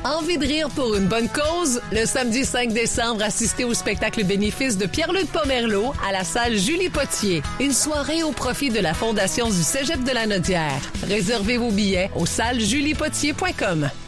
Envie de rire pour une bonne cause? Le samedi 5 décembre, assistez au spectacle bénéfice de Pierre-Luc Pomerleau à la salle Julie Potier. Une soirée au profit de la Fondation du Cégep de la Nodière. Réservez vos billets au sallejuliepotier.com.